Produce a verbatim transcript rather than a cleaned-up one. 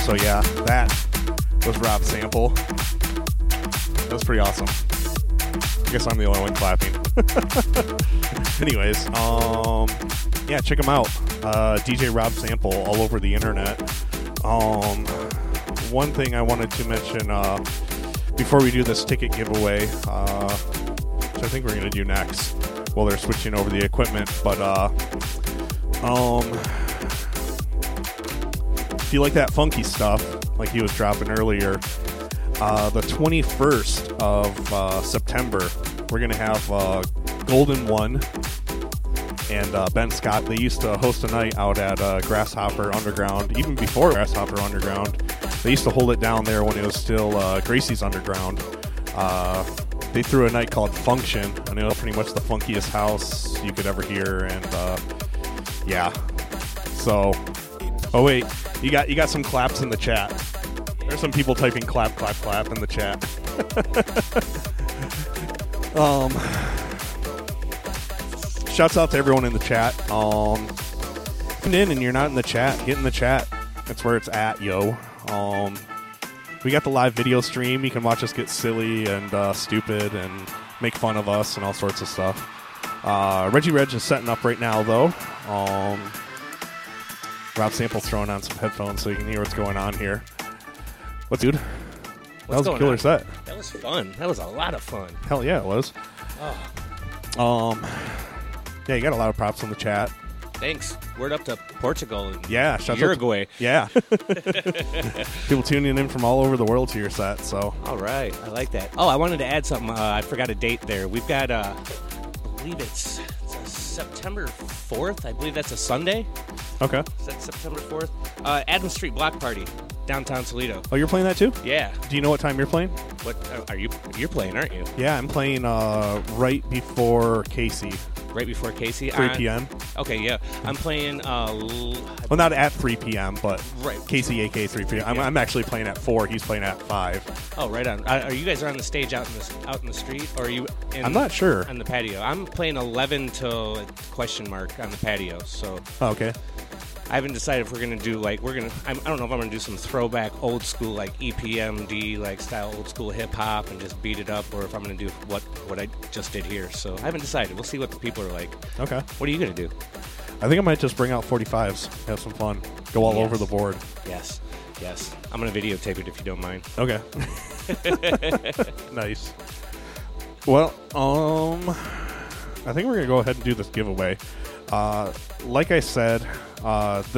So yeah, that was Rob Sample. That was pretty awesome. I guess I'm the only one clapping. Anyways, um, yeah, check him out. Uh, D J Rob Sample all over the internet. Um, one thing I wanted to mention uh, before we do this ticket giveaway, uh, which I think we're going to do next while they're switching over the equipment, but uh, um, if you like that funky stuff, like he was dropping earlier, uh, the twenty-first of uh, September, we're going to have uh, Golden One and uh, Ben Scott. They used to host a night out at uh, Grasshopper Underground, even before Grasshopper Underground. They used to hold it down there when it was still uh, Gracie's Underground. Uh, they threw a night called Function, and it was pretty much the funkiest house you could ever hear. And uh, yeah, so oh wait, you got you got some claps in the chat. There's some people typing clap, clap, clap in the chat. um. Shouts out to everyone in the chat. Um, come in and you're not in the chat, get in the chat. That's where it's at, yo. Um, we got the live video stream. You can watch us get silly and uh, stupid and make fun of us and all sorts of stuff. Uh, Reggie Reg is setting up right now, though. Um, Rob Sample's throwing on some headphones so you can hear what's going on here. What's good? That was a killer set. That was fun. That was a lot of fun. Hell yeah, it was. Oh. Um... Yeah, you got a lot of props in the chat. Thanks. Word up to Portugal and yeah, Uruguay. To, yeah. People tuning in from all over the world to your set. So. All right. I like that. Oh, I wanted to add something. Uh, I forgot a date there. We've got, uh, I believe it's, it's a September fourth. I believe that's a Sunday. Okay. Is that September fourth? Uh, Adams Street Block Party, downtown Toledo. Oh, you're playing that too? Yeah. Do you know what time you're playing? What are you? You're playing, aren't you? Yeah, I'm playing uh, right before Casey. Right before Casey? three p.m. Okay, yeah. I'm playing... Uh, l- well, not at three p.m., but right. Casey, A K three p.m. Yeah. I'm, I'm actually playing at four. He's playing at five. Oh, right on. Are you guys on the stage out in the, out in the street? Or are you in... I'm not sure. On the patio. I'm playing eleven till question mark on the patio, so... Oh, okay. I haven't decided if we're going to do, like, we're going to... I don't know if I'm going to do some throwback old school, like, E P M D, like, style old school hip-hop and just beat it up, or if I'm going to do what, what I just did here. So I haven't decided. We'll see what the people are like. Okay. What are you going to do? I think I might just bring out forty-fives, have some fun, go all yes. over the board. Yes. Yes. I'm going to videotape it if you don't mind. Okay. Nice. Well, um, I think we're going to go ahead and do this giveaway. Uh, like I said, uh,